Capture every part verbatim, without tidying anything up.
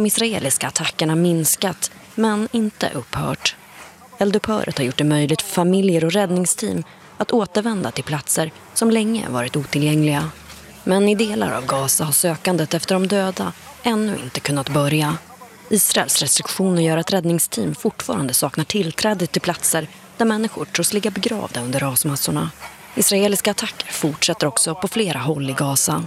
israeliska attackerna minskat, men inte upphört. Eldupphöret har gjort det möjligt för familjer och räddningsteam att återvända till platser som länge varit otillgängliga. Men i delar av Gaza har sökandet efter de döda ännu inte kunnat börja. Israels restriktioner gör att räddningsteam fortfarande saknar tillträde till platser där människor tros ligga begravda under rasmassorna. Israeliska attacker fortsätter också på flera håll i Gaza.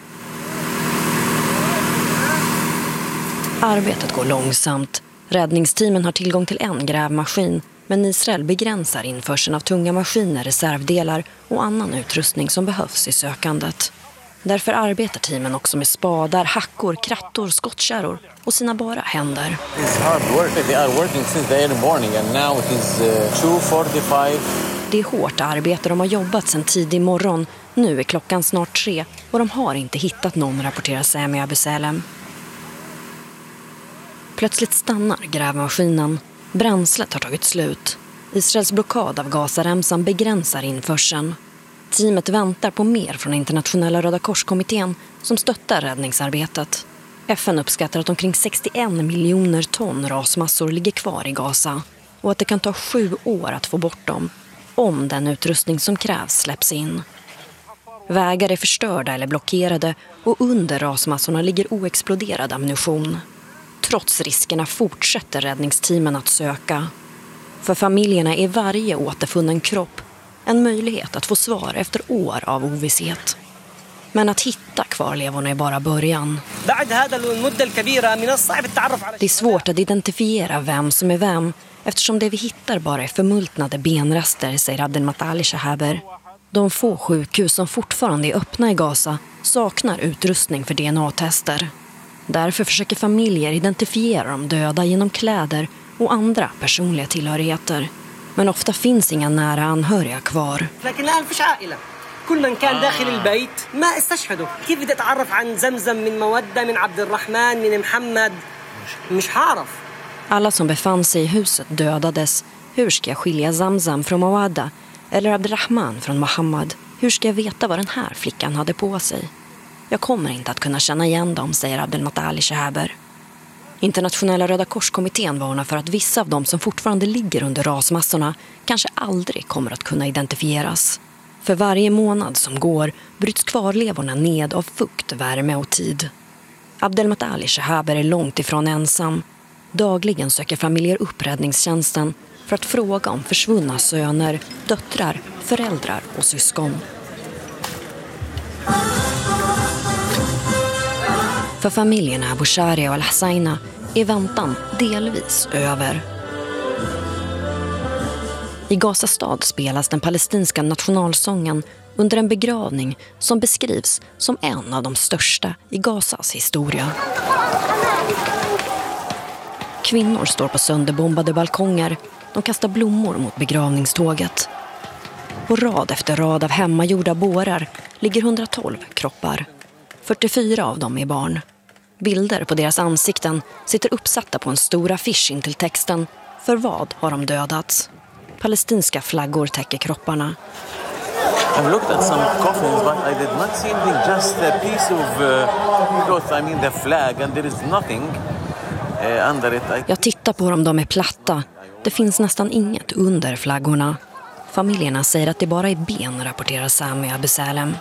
Arbetet går långsamt. Räddningsteamen har tillgång till en grävmaskin, men Israel begränsar införseln av tunga maskiner, reservdelar och annan utrustning som behövs i sökandet. Därför arbetar teamen också med spadar, hackor, krattor, skottkärror och sina bara händer. Det är hårt arbete, de har jobbat sedan tidig morgon. Nu är klockan snart tre och de har inte hittat någon, rapporterar Sami Abu Salem. Plötsligt stannar grävmaskinen. Bränslet har tagit slut. Israels blockad av Gazaremsan begränsar införseln. Teamet väntar på mer från internationella Röda Korskommittén som stöttar räddningsarbetet. F N uppskattar att omkring sextioen miljoner ton rasmassor ligger kvar i Gaza och att det kan ta sju år att få bort dem om den utrustning som krävs släpps in. Vägar är förstörda eller blockerade och under rasmassorna ligger oexploderad ammunition. Trots riskerna fortsätter räddningsteamen att söka. För familjerna är varje återfunnen kropp en möjlighet att få svar efter år av ovisshet. Men att hitta kvarlevorna är bara början. Det är svårt att identifiera vem som är vem eftersom det vi hittar bara är förmultnade benrester, säger Abdelmatali Shahaber. De få sjukhus som fortfarande är öppna i Gaza saknar utrustning för D N A-tester. Därför försöker familjer identifiera de döda genom kläder och andra personliga tillhörigheter. Men ofta finns inga nära anhöriga kvar. Alla som befann sig i huset dödades. Hur ska jag skilja Zamzam från Mawada eller Abdelrahman från Mohammad? Hur ska jag veta vad den här flickan hade på sig? Jag kommer inte att kunna känna igen dem, säger Abdelmatali Shahaber. Internationella Röda Korskommittén varnar för att vissa av dem som fortfarande ligger under rasmassorna kanske aldrig kommer att kunna identifieras. För varje månad som går bryts kvarlevorna ned av fukt, värme och tid. Abdelmatali Shahaber är långt ifrån ensam. Dagligen söker familjer upp räddningstjänsten för att fråga om försvunna söner, döttrar, föräldrar och syskon. För familjerna Abu Sharia och Al-Hassaina är väntan delvis över. I Gaza stad spelas den palestinska nationalsången under en begravning som beskrivs som en av de största i Gazas historia. Kvinnor står på sönderbombade balkonger. De kastar blommor mot begravningståget. På rad efter rad av hemmagjorda bårar ligger hundratolv kroppar. fyrtiofyra av dem är barn. Bilder på deras ansikten sitter uppsatta på en stor affisch in till texten "För vad har de dödats?". Palestinska flaggor täcker kropparna. I've looked at some coffins, but I did not see anything, just a piece of uh, cloth, I mean the flag, and there is nothing uh, under it. I... Jag tittar på dem, de är platta. Det finns nästan inget under flaggorna. Familjerna säger att det bara är ben, rapporterar Sami Abu Salem.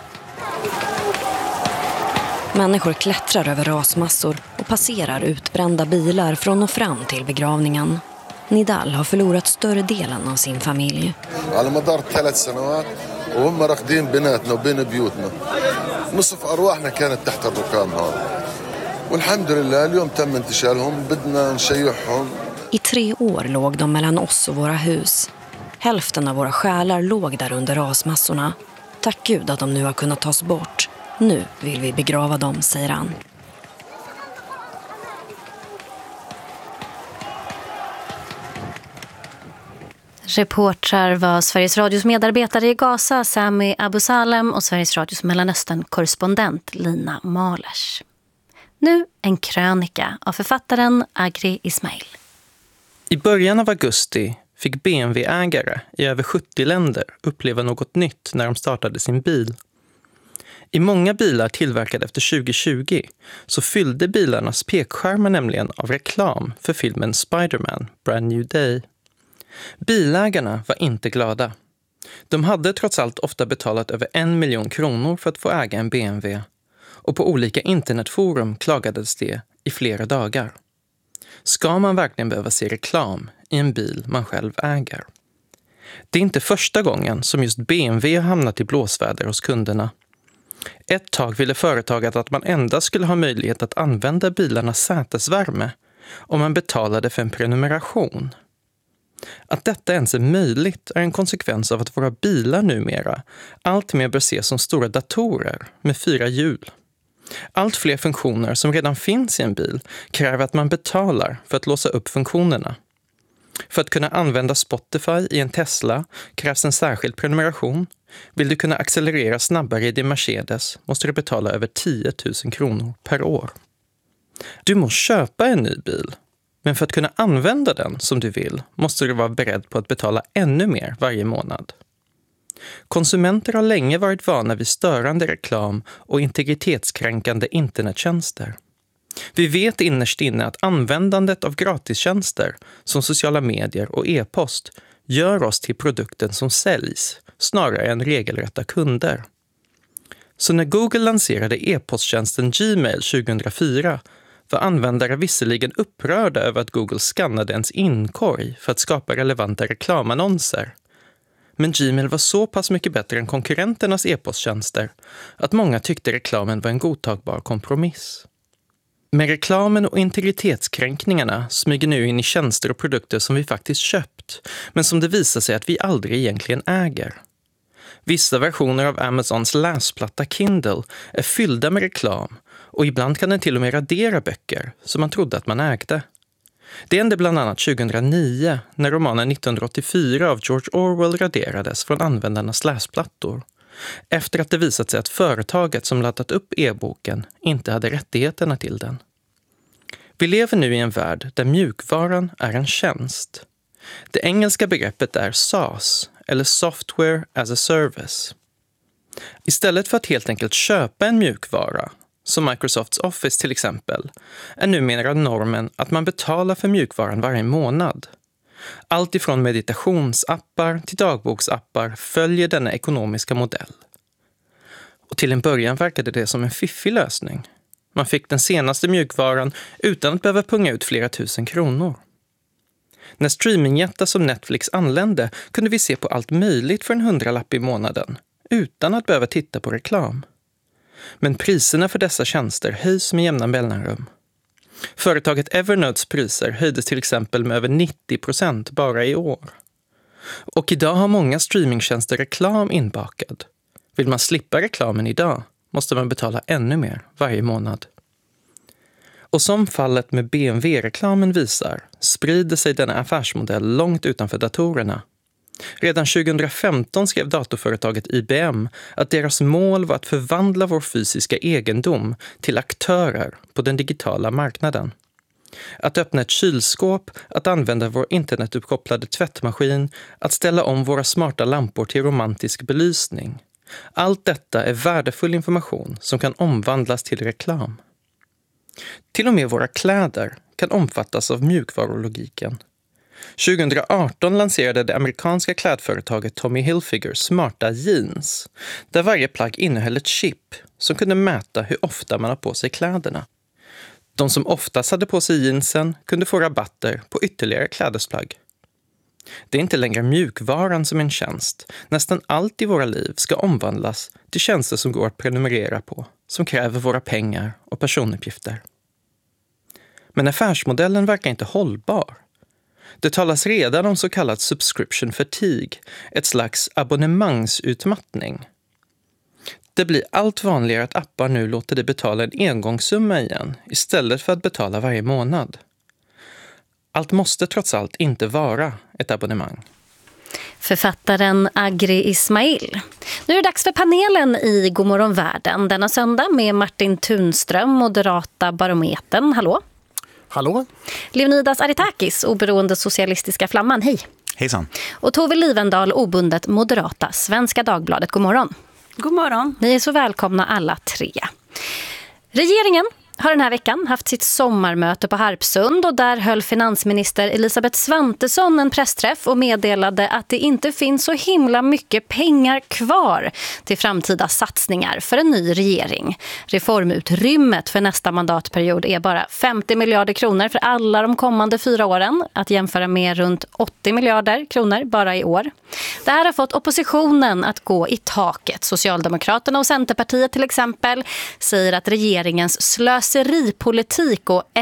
Människor klättrar över rasmassor och passerar utbrända bilar från och fram till begravningen. Nidal har förlorat större delen av sin familj. على مدار ثلاث سنوات وهم راقدين بيناتنا وبين بيوتنا. نصف أرواحنا كانت تحت الركام هذا. والحمد لله اليوم تم انتشالهم بدنا نشيعهم. I tre år låg de mellan oss och våra hus. Hälften av våra själar låg där under rasmassorna. Tack Gud att de nu har kunnat tas bort. Nu vill vi begrava dem, säger han. Reportrar var Sveriges Radios medarbetare i Gaza, Sami Abu Salem, och Sveriges Radios Mellanöstern-korrespondent Lina Malers. Nu en krönika av författaren Agri Ismail. I början av augusti fick B M W-ägare i över sjuttio länder uppleva något nytt när de startade sin bil. I många bilar tillverkade efter tjugo tjugo så fyllde bilarnas pekskärmar nämligen av reklam för filmen Spider-Man, Brand New Day. Bilägarna var inte glada. De hade trots allt ofta betalat över en miljon kronor för att få äga en B M W. Och på olika internetforum klagades det i flera dagar. Ska man verkligen behöva se reklam i en bil man själv äger? Det är inte första gången som just B M W har hamnat i blåsväder hos kunderna. Ett tag ville företaget att man endast skulle ha möjlighet att använda bilarnas sätesvärme om man betalade för en prenumeration. Att detta ens är möjligt är en konsekvens av att våra bilar numera allt mer bör ses som stora datorer med fyra hjul. Allt fler funktioner som redan finns i en bil kräver att man betalar för att låsa upp funktionerna. För att kunna använda Spotify i en Tesla krävs en särskild prenumeration. Vill du kunna accelerera snabbare i din Mercedes måste du betala över tio tusen kronor per år. Du måste köpa en ny bil, men för att kunna använda den som du vill måste du vara beredd på att betala ännu mer varje månad. Konsumenter har länge varit vana vid störande reklam och integritetskränkande internettjänster. Vi vet innerst inne att användandet av gratistjänster som sociala medier och e-post gör oss till produkten som säljs snarare än regelrätta kunder. Så när Google lanserade e-posttjänsten Gmail tjugohundrafyra var användare visserligen upprörda över att Google skannade ens inkorg för att skapa relevanta reklamannonser. Men Gmail var så pass mycket bättre än konkurrenternas e-posttjänster att många tyckte reklamen var en godtagbar kompromiss. Men reklamen och integritetskränkningarna smyger nu in i tjänster och produkter som vi faktiskt köpt, men som det visar sig att vi aldrig egentligen äger. Vissa versioner av Amazons läsplatta Kindle är fyllda med reklam och ibland kan den till och med radera böcker som man trodde att man ägde. Det hände bland annat tjugohundranio när romanen nittonhundraåttiofyra av George Orwell raderades från användarnas läsplattor, efter att det visat sig att företaget som laddat upp e-boken inte hade rättigheterna till den. Vi lever nu i en värld där mjukvaran är en tjänst. Det engelska begreppet är SaaS, eller Software as a Service. Istället för att helt enkelt köpa en mjukvara, som Microsofts Office till exempel, är numera normen att man betalar för mjukvaran varje månad. Allt ifrån meditationsappar till dagboksappar följer denna ekonomiska modell. Och till en början verkade det som en fiffig lösning. Man fick den senaste mjukvaran utan att behöva punga ut flera tusen kronor. När streamingjättar som Netflix anlände kunde vi se på allt möjligt för en hundralapp i månaden, utan att behöva titta på reklam. Men priserna för dessa tjänster höjs med jämna mellanrum. Företaget Evernotes priser höjdes till exempel med över nittio procent bara i år. Och idag har många streamingtjänster reklam inbakad. Vill man slippa reklamen idag måste man betala ännu mer varje månad. Och som fallet med B M W-reklamen visar sprider sig denna affärsmodell långt utanför datorerna. Redan tjugohundrafemton skrev datorföretaget I B M att deras mål var att förvandla vår fysiska egendom till aktörer på den digitala marknaden. Att öppna ett kylskåp, att använda vår internetuppkopplade tvättmaskin, att ställa om våra smarta lampor till romantisk belysning. Allt detta är värdefull information som kan omvandlas till reklam. Till och med våra kläder kan omfattas av mjukvarulogiken. tjugohundraarton lanserade det amerikanska klädföretaget Tommy Hilfiger smarta jeans, där varje plagg innehöll ett chip som kunde mäta hur ofta man har på sig kläderna. De som oftast hade på sig jeansen kunde få rabatter på ytterligare klädesplagg. Det är inte längre mjukvaran som en tjänst. Nästan allt i våra liv ska omvandlas till tjänster som går att prenumerera på, som kräver våra pengar och personuppgifter. Men affärsmodellen verkar inte hållbar. Det talas redan om så kallad subscription fatigue, ett slags abonnemangsutmattning. Det blir allt vanligare att appar nu låter dig betala en engångssumma igen istället för att betala varje månad. Allt måste trots allt inte vara ett abonnemang. Författaren Agri Ismail. Nu är det dags för panelen i Godmorgon Världen denna söndag med Martin Tunström, Moderata Barometern. Hallå? Hallå? Leonidas Aritakis, Oberoende Socialistiska Flamman. Hej. Hejsan. Och Tove Livendal, Obundet Moderata Svenska Dagbladet. God morgon. God morgon. Ni är så välkomna alla tre. Regeringen har den här veckan haft sitt sommarmöte på Harpsund och där höll finansminister Elisabeth Svantesson en pressträff och meddelade att det inte finns så himla mycket pengar kvar till framtida satsningar för en ny regering. Reformutrymmet för nästa mandatperiod är bara femtio miljarder kronor för alla de kommande fyra åren, att jämföra med runt åttio miljarder kronor bara i år. Det här har fått oppositionen att gå i taket. Socialdemokraterna och Centerpartiet till exempel säger att regeringens slöseripolitik och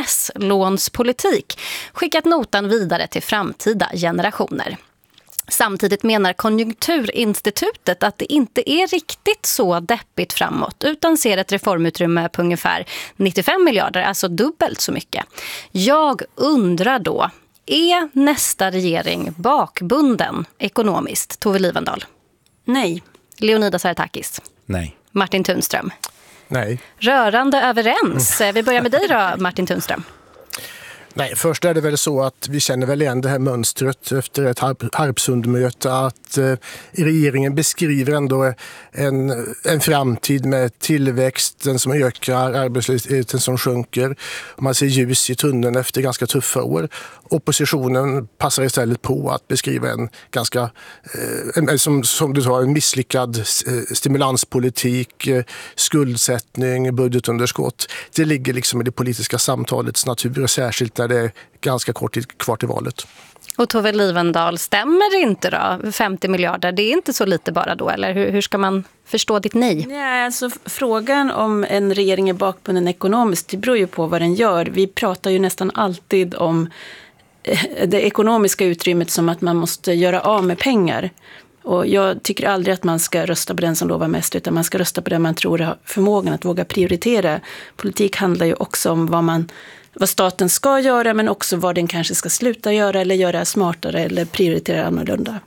sms-lånspolitik skickat notan vidare till framtida generationer. Samtidigt menar Konjunkturinstitutet att det inte är riktigt så deppigt framåt utan ser ett reformutrymme på ungefär nittiofem miljarder, alltså dubbelt så mycket. Jag undrar då, är nästa regering bakbunden ekonomiskt? Tove Livendal? Nej. Leonidas Haretakis? Nej. Martin Tunström? Nej. Rörande överens. Vi börjar med dig då, Martin Tunström. Nej, först är det väl så att vi känner väl igen det här mönstret efter ett Harpsundmöte att eh, regeringen beskriver ändå en, en framtid med tillväxten som ökar, arbetslösheten som sjunker. Man ser ljus i tunneln efter ganska tuffa år. Oppositionen passar istället på att beskriva en ganska, eh, en, som, som du sa, en misslyckad eh, stimulanspolitik, eh, skuldsättning, budgetunderskott. Det ligger liksom i det politiska samtalets natur, särskilt där det är ganska kort tid kvar till valet. Och Tove Livendal, stämmer det inte då? femtio miljarder, det är inte så lite bara då, eller hur, hur ska man förstå ditt nej? Ja, alltså, frågan om en regering är bakbunden ekonomiskt, det beror ju på vad den gör. Vi pratar ju nästan alltid om det ekonomiska utrymmet som att man måste göra av med pengar. Och jag tycker aldrig att man ska rösta på den som lovar mest, utan man ska rösta på den man tror har förmågan att våga prioritera. Politik handlar ju också om vad man vad staten ska göra, men också vad den kanske ska sluta göra eller göra smartare eller prioritera annorlunda.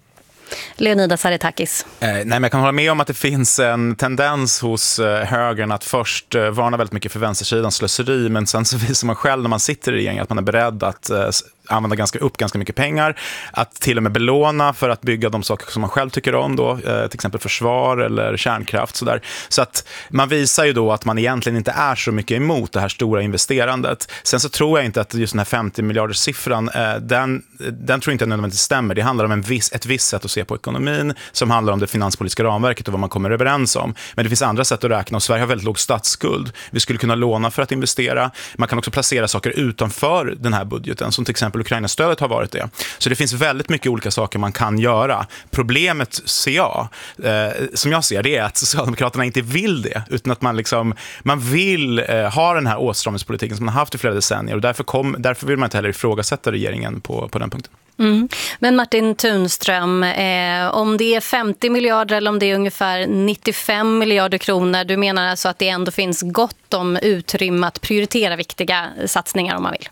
Leonidas Haretakis. Eh, nej, men jag kan hålla med om att det finns en tendens hos eh, högern att först eh, varna väldigt mycket för vänstersidans slöseri, men sen så visar man själv när man sitter i regeringen att man är beredd att eh, använda ganska, upp ganska mycket pengar, att till och med belåna för att bygga de saker som man själv tycker om då, eh, till exempel försvar eller kärnkraft sådär. Så att man visar ju då att man egentligen inte är så mycket emot det här stora investerandet. Sen så tror jag inte att just den här femtio miljarders siffran, eh, den, den tror jag inte nödvändigtvis stämmer. Det handlar om en viss, ett visst sätt att se på ekonomin som handlar om det finanspolitiska ramverket och vad man kommer överens om. Men det finns andra sätt att räkna och Sverige har väldigt låg statsskuld. Vi skulle kunna låna för att investera. Man kan också placera saker utanför den här budgeten, som till exempel Ukraina-stödet har varit det. Så det finns väldigt mycket olika saker man kan göra. Problemet ser jag, eh, som jag ser det, är att Socialdemokraterna inte vill det, utan att man liksom, man vill eh, ha den här åtstramningspolitiken som man har haft i flera decennier, och därför, kom, därför vill man inte heller ifrågasätta regeringen på, på den punkten. Mm. Men Martin Tunström, eh, om det är femtio miljarder eller om det är ungefär nittiofem miljarder kronor, du menar alltså att det ändå finns gott om utrymme att prioritera viktiga satsningar om man vill?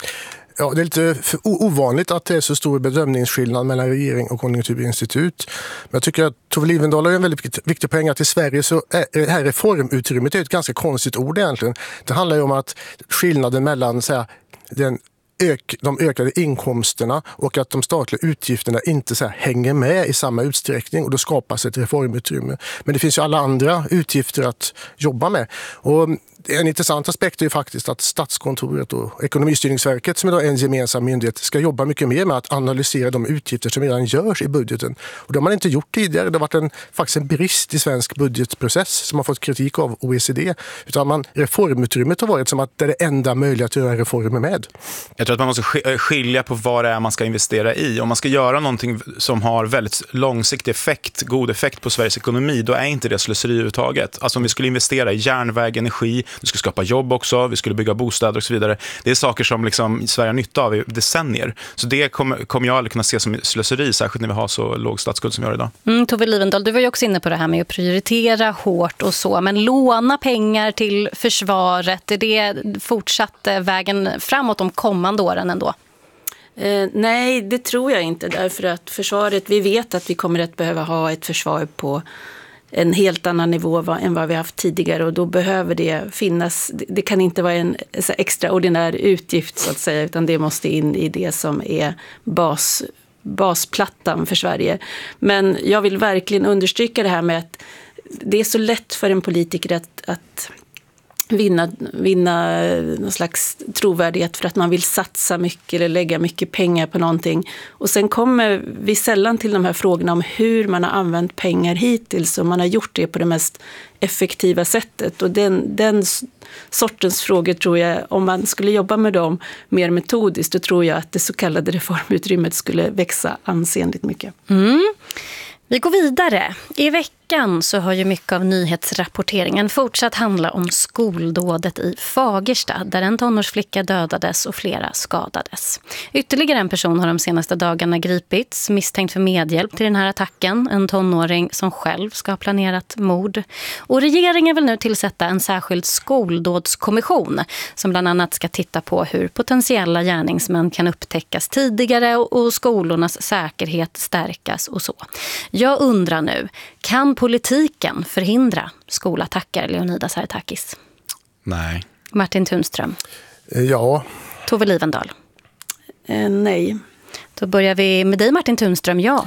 Ja, det är lite ovanligt att det är så stor bedömningsskillnad mellan regering och konjunkturinstitut. Men jag tycker att Tove Livendal har en väldigt viktig poäng att i Sverige så är det här reformutrymmet är ett ganska konstigt ord egentligen. Det handlar ju om att skillnaden mellan så här, den Ök, de ökade inkomsterna och att de statliga utgifterna inte så här hänger med i samma utsträckning, och då skapas ett reformutrymme. Men det finns ju alla andra utgifter att jobba med. Och en intressant aspekt är ju faktiskt att Statskontoret och Ekonomistyrningsverket, som är en gemensam myndighet, ska jobba mycket mer med att analysera de utgifter som redan görs i budgeten. Och det har man inte gjort tidigare. Det har varit en, faktiskt en brist i svensk budgetprocess som har fått kritik av O E C D. Utan man, reformutrymmet har varit som att det är det enda möjliga att göra reformer med. Jag tror att man måste skilja på vad det är man ska investera i. Om man ska göra någonting som har väldigt långsiktig effekt, god effekt på Sveriges ekonomi, då är inte det slöseri överhuvudtaget. Alltså om vi skulle investera i järnväg, energi, vi skulle skapa jobb också, vi skulle bygga bostäder och så vidare. Det är saker som liksom Sverige har nytta av i decennier. Så det kommer, kommer jag aldrig kunna se som slöseri, särskilt när vi har så låg statsskuld som vi har idag. Mm, Tove Livendal, du var ju också inne på det här med att prioritera hårt och så, men låna pengar till försvaret, är det fortsatt vägen framåt de kommande åren ändå? Eh, nej, det tror jag inte, därför att försvaret, vi vet att vi kommer att behöva ha ett försvar på en helt annan nivå än vad vi haft tidigare, och då behöver det finnas, det kan inte vara en så extraordinär utgift så att säga, utan det måste in i det som är bas, basplattan för Sverige. Men jag vill verkligen understryka det här med att det är så lätt för en politiker att, att vinna, vinna någon slags trovärdighet för att man vill satsa mycket eller lägga mycket pengar på någonting. Och sen kommer vi sällan till de här frågorna om hur man har använt pengar hittills och man har gjort det på det mest effektiva sättet. Och den, den sortens frågor tror jag, om man skulle jobba med dem mer metodiskt, då tror jag att det så kallade reformutrymmet skulle växa ansenligt mycket. Mm. Vi går vidare. I veckan så har ju mycket av nyhetsrapporteringen fortsatt handla om skoldådet i Fagersta där en tonårsflicka dödades och flera skadades. Ytterligare en person har de senaste dagarna gripits misstänkt för medhjälp till den här attacken. En tonåring som själv ska ha planerat mord. Och regeringen vill nu tillsätta en särskild skoldådskommission som bland annat ska titta på hur potentiella gärningsmän kan upptäckas tidigare och skolornas säkerhet stärkas och så. Jag undrar nu, kan politiken förhindra skolattacker, Leonidas Haretakis? Nej. Martin Tunström? Ja. Tove Livendal? Eh, nej. Då börjar vi med dig, Martin Tunström. Ja.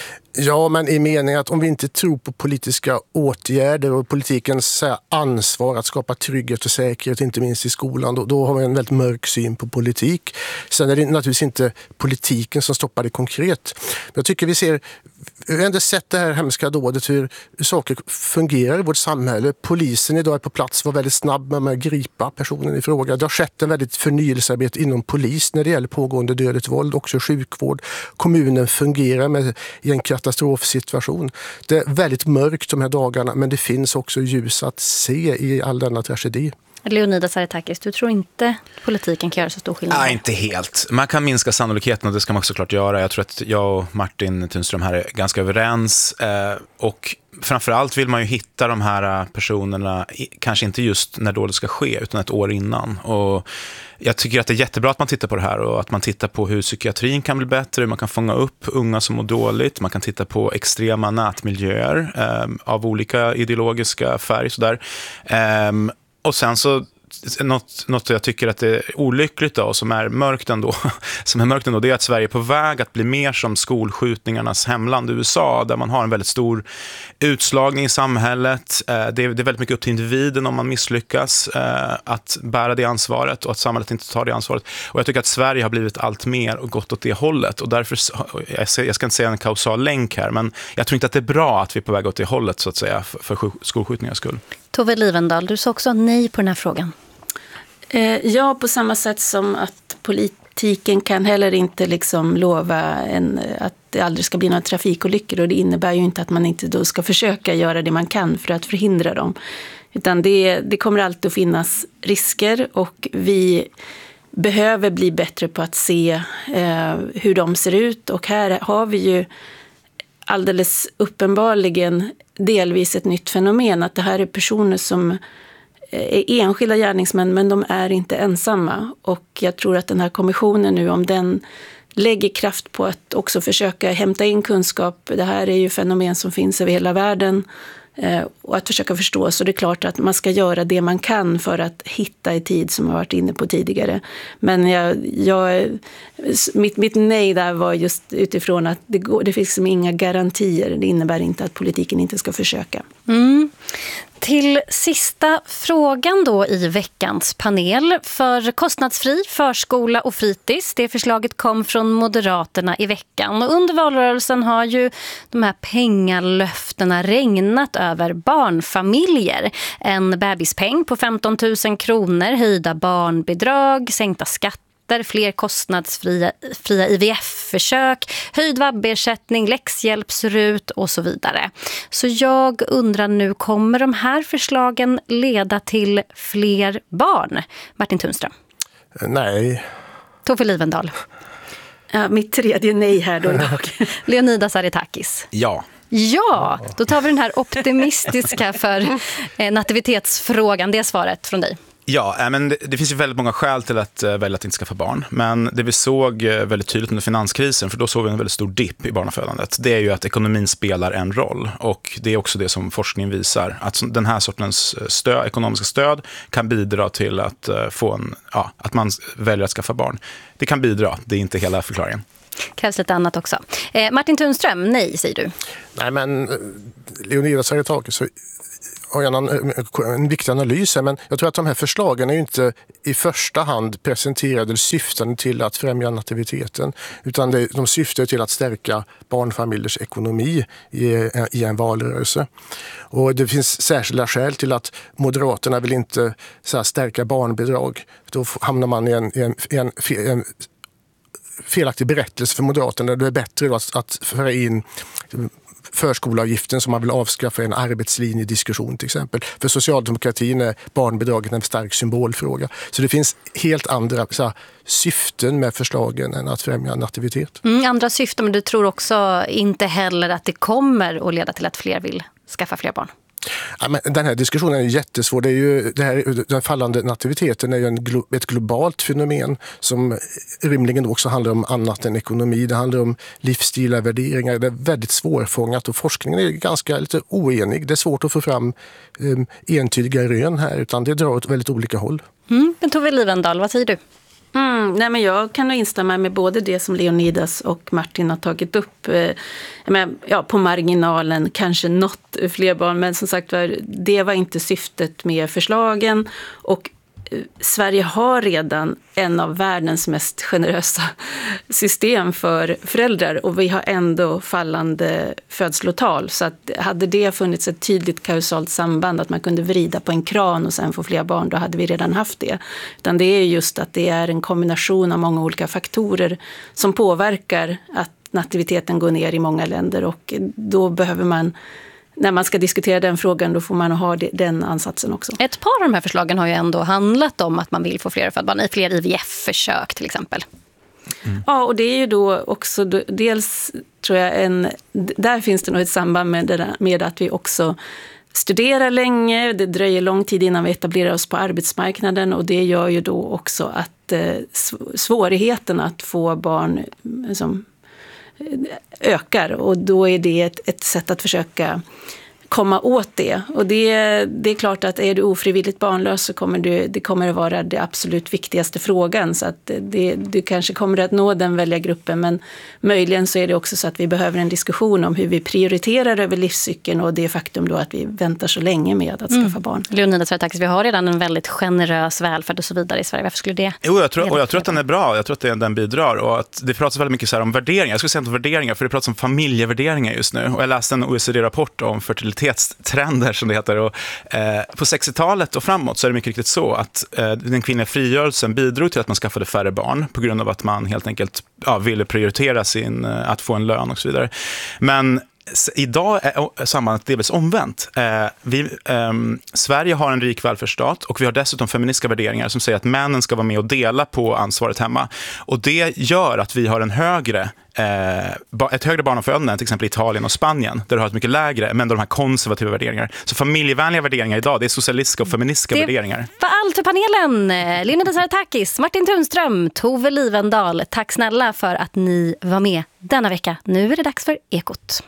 Ja, men i meningen att om vi inte tror på politiska åtgärder och politikens ansvar att skapa trygghet och säkerhet, inte minst i skolan, då, då har vi en väldigt mörk syn på politik. Sen är det naturligtvis inte politiken som stoppar det konkret. Men jag tycker vi ser, vi har ändå sett det här hemska dådet, hur saker fungerar i vårt samhälle. Polisen idag är på plats, var väldigt snabb med att gripa personen i fråga. Det har skett en väldigt förnyelsearbete inom polis när det gäller pågående dödligt våld, också sjukvård. Kommunen fungerar med i en katastrofsituation. Det är väldigt mörkt de här dagarna, men det finns också ljus att se i all denna tragedi. Leonidas Haretakis, du tror inte politiken kan göra så stor skillnad? Nej, inte helt. Man kan minska sannolikheten och det ska man såklart göra. Jag tror att jag och Martin Tunström här är ganska överens. Eh, och framförallt vill man ju hitta de här personerna, kanske inte just när dådet ska ske, utan ett år innan. Och jag tycker att det är jättebra att man tittar på det här och att man tittar på hur psykiatrin kan bli bättre, hur man kan fånga upp unga som mår dåligt. Man kan titta på extrema nätmiljöer eh, av olika ideologiska färg. Sådär. Eh, och sen så Något, något jag tycker att det är olyckligt då, och som är mörkt ändå, som är mörkt ändå, det är att Sverige är på väg att bli mer som skolskjutningarnas hemland U S A, där man har en väldigt stor utslagning i samhället. Det är, det är väldigt mycket upp till individen om man misslyckas att bära det ansvaret och att samhället inte tar det ansvaret. Och jag tycker att Sverige har blivit allt mer och gått åt det hållet. Och därför, jag ska inte säga en kausal länk här, men jag tror inte att det är bra att vi är på väg åt det hållet så att säga för skolskjutningars skull. Tove Livendal, du sa också nej på den här frågan. Eh, ja, på samma sätt som att politiken kan heller inte liksom lova en, att det aldrig ska bli några trafikolyckor, och det innebär ju inte att man inte då ska försöka göra det man kan för att förhindra dem. Utan det, det kommer alltid att finnas risker, och vi behöver bli bättre på att se eh, hur de ser ut, och här har vi ju alldeles uppenbarligen delvis ett nytt fenomen, att det här är personer som är enskilda gärningsmän, men de är inte ensamma. Och jag tror att den här kommissionen nu, om den lägger kraft på att också försöka hämta in kunskap, det här är ju fenomen som finns över hela världen, och att försöka förstå, så det är klart att man ska göra det man kan för att hitta i tid, som jag varit inne på tidigare. Men jag, jag, mitt, mitt nej där var just utifrån att det, går, det finns inga garantier. Det innebär inte att politiken inte ska försöka. Mm. Till sista frågan då i veckans panel. För kostnadsfri förskola och fritids, det förslaget kom från Moderaterna i veckan. Och under valrörelsen har ju de här pengalöftena regnat över barnfamiljer. En bebispeng på femton tusen kronor, höjda barnbidrag, sänkta skatter, fler kostnadsfria fria I V F-försök, höjd vabbersättning, läxhjälpsrut och så vidare. Så jag undrar nu, kommer de här förslagen leda till fler barn? Martin Tunström? Nej. Tove Livendal? Ja, mitt tredje nej här då idag. Leonidas Haretakis? Ja. Ja, då tar vi den här optimistiska för nativitetsfrågan. Det är svaret från dig. Ja, men det, det finns ju väldigt många skäl till att uh, välja att inte skaffa barn. Men det vi såg uh, väldigt tydligt under finanskrisen, för då såg vi en väldigt stor dipp i barnafödandet, det är ju att ekonomin spelar en roll. Och det är också det som forskningen visar, att den här sortens stöd, ekonomiska stöd kan bidra till att, uh, få en, ja, att man väljer att skaffa barn. Det kan bidra, det är inte hela förklaringen. Krävs lite annat också. Eh, Martin Tunström, nej säger du. Nej, men Leonidas Saretakis har en, en viktig analys här, men jag tror att de här förslagen är ju inte i första hand presenterade eller syftande till att främja nativiteten, utan det, de syftar till att stärka barnfamiljers ekonomi i, i en valrörelse. Och det finns särskilda skäl till att Moderaterna vill inte så här, stärka barnbidrag. Då hamnar man i en, i en, i en, i en felaktig berättelse för Moderaterna. Det är bättre att, att föra in förskolavgiften som man vill avskaffa en arbetslinje diskussion till exempel. För socialdemokratin är barnbidraget en stark symbolfråga. Så det finns helt andra så här, syften med förslagen än att främja nativitet. Mm, andra syften, men du tror också inte heller att det kommer att leda till att fler vill skaffa fler barn? Ja, men den här diskussionen är jättesvår. Det är ju, det här, den fallande nativiteten är ju en glo, ett globalt fenomen som rimligen också handlar om annat än ekonomi. Det handlar om livsstilar, värderingar. Det är väldigt svårfångat och forskningen är ganska lite oenig. Det är svårt att få fram um, entydiga rön här, utan det drar åt väldigt olika håll. Mm, men Tove Livendal, vad säger du? Mm, nej men jag kan nog instämma med både det som Leonidas och Martin har tagit upp. Eh, men, ja, på marginalen kanske något fler barn, men som sagt var, det var inte syftet med förslagen. Och eh, Sverige har redan en av världens mest generösa system för föräldrar, och vi har ändå fallande födslotal. Så att hade det funnits ett tydligt kausalt samband, att man kunde vrida på en kran och sen få fler barn, då hade vi redan haft det. Utan det är just att det är en kombination av många olika faktorer som påverkar att nativiteten går ner i många länder, och då behöver man, när man ska diskutera den frågan, då får man ha den ansatsen också. Ett par av de här förslagen har ju ändå handlat om att man vill få fler födbarn, i fler I V F-försök till exempel. Mm. Ja, och det är ju då också, dels tror jag, en, där finns det nog ett samband med, det där, med att vi också studerar länge. Det dröjer lång tid innan vi etablerar oss på arbetsmarknaden, och det gör ju då också att eh, svårigheten att få barn som ökar, och då är det ett, ett sätt att försöka komma åt det. Och det, det är klart att är du ofrivilligt barnlös så kommer du, det kommer att vara det absolut viktigaste frågan, så att det, du kanske kommer att nå den väljargruppen, men möjligen så är det också så att vi behöver en diskussion om hur vi prioriterar över livscykeln och det faktum då att vi väntar så länge med att skaffa mm. barn. Leonidas Saretakis, vi har redan en väldigt generös välfärd och så vidare i Sverige. Varför skulle det? Jo, jag tror, och jag tror att den är bra. Jag tror att det, den bidrar, och att det pratas väldigt mycket så här om värderingar. Jag skulle säga inte värderingar, för det pratas om familjevärderingar just nu. Och jag läste en O E C D-rapport om fertilitetstrender som det heter. Och, eh, på sextiotalet och framåt så är det mycket riktigt så att eh, den kvinnliga frigörelsen bidrog till att man skaffade färre barn på grund av att man helt enkelt ja, ville prioritera sin, eh, att få en lön och så vidare. Men idag är sambandet delvis omvänt. Eh, vi, eh, Sverige har en rik välfärdsstat, och vi har dessutom feministiska värderingar som säger att männen ska vara med och dela på ansvaret hemma. Och det gör att vi har en högre, eh, ett högre barnafödande än till exempel Italien och Spanien, där du har ett mycket lägre, men de här konservativa värderingar. Så familjevänliga värderingar idag, det är socialistiska och feministiska det värderingar. Det var allt för panelen. Leonidas Saretakis, Martin Tunström, Tove Livendal. Tack snälla för att ni var med denna vecka. Nu är det dags för Ekot.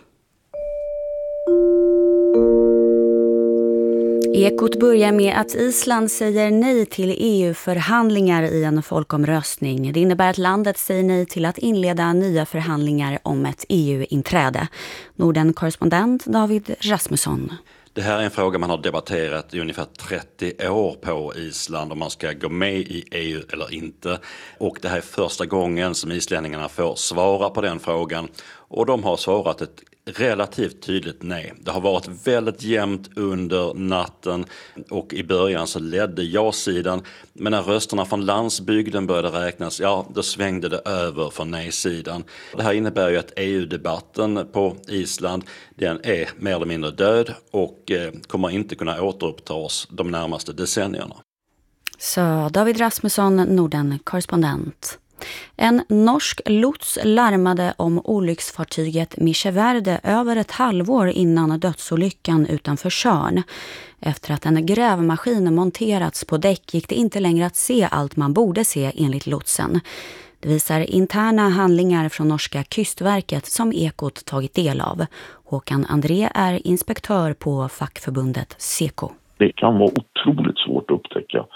Ekot börjar med att Island säger nej till E U-förhandlingar i en folkomröstning. Det innebär att landet säger nej till att inleda nya förhandlingar om ett E U-inträde. Norden-korrespondent David Rasmusson. Det här är en fråga man har debatterat i ungefär trettio år på Island, om man ska gå med i E U eller inte. Och det här är första gången som islänningarna får svara på den frågan. Och de har svarat ett relativt tydligt nej. Det har varit väldigt jämnt under natten, och i början så ledde ja-sidan. Men när rösterna från landsbygden började räknas, ja, då svängde det över för nej-sidan. Det här innebär ju att E U-debatten på Island, den är mer eller mindre död och eh, kommer inte kunna återupptas de närmaste decennierna. Så David Rasmusson, Norden-korrespondent. En norsk lots larmade om olycksfartyget Micheverde över ett halvår innan dödsolyckan utanför Tjörn. Efter att en grävmaskin monterats på däck gick det inte längre att se allt man borde se enligt lotsen. Det visar interna handlingar från norska kystverket som Ekot tagit del av. Håkan André är inspektör på fackförbundet Seko. Det kan vara otroligt svårt att upptäcka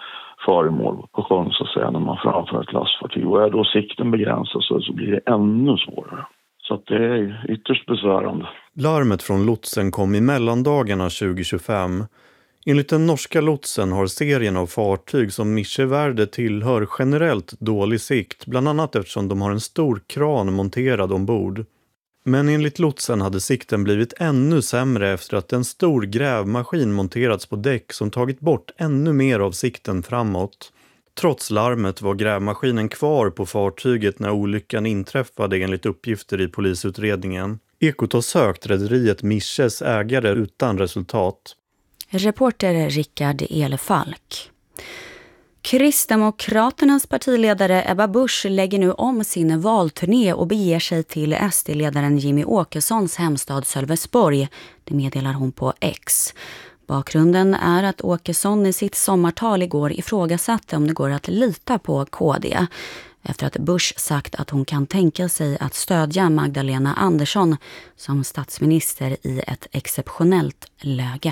föremål på sjön så att säga när man framför ett lastfartyg. Och är då sikten begränsad så, så blir det ännu svårare. Så att det är ytterst besvärande. Larmet från lotsen kom i mellandagarna tjugo tjugofem. Enligt den norska lotsen har serien av fartyg som Michevärde tillhör generellt dålig sikt, bland annat eftersom de har en stor kran monterad ombord. Men enligt lotsen hade sikten blivit ännu sämre efter att en stor grävmaskin monterats på däck som tagit bort ännu mer av sikten framåt. Trots larmet var grävmaskinen kvar på fartyget när olyckan inträffade enligt uppgifter i polisutredningen. Ekot har sökt rederiet Miches ägare utan resultat. Reporter Rickard Elefalk. Kristdemokraternas partiledare Ebba Busch lägger nu om sin valturné och beger sig till S D-ledaren Jimmy Åkessons hemstad Sölvesborg. Det meddelar hon på X. Bakgrunden är att Åkesson i sitt sommartal igår ifrågasatte om det går att lita på K D. Efter att Busch sagt att hon kan tänka sig att stödja Magdalena Andersson som statsminister i ett exceptionellt läge.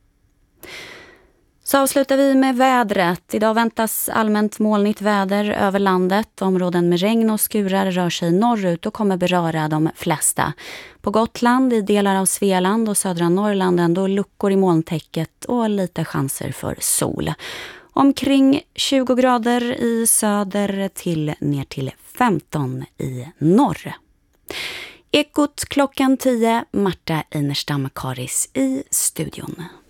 Så avslutar vi med vädret. Idag väntas allmänt molnigt väder över landet. Områden med regn och skurar rör sig norrut och kommer beröra de flesta. På Gotland, i delar av Svealand och södra Norrland ändå luckor i molntäcket och lite chanser för sol. Omkring tjugo grader i söder till ner till femton i norr. Ekot klockan tio, Marta Einerstam Karis i studion.